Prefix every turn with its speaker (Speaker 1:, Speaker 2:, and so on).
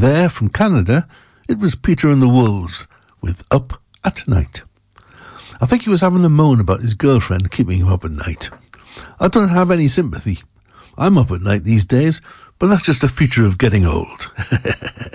Speaker 1: And there, from Canada, it was Peter and the Wolves with Up at Night. I think he was having a moan about his girlfriend keeping him up at night. I don't have any sympathy. I'm up at night these days, but that's just a feature of getting old.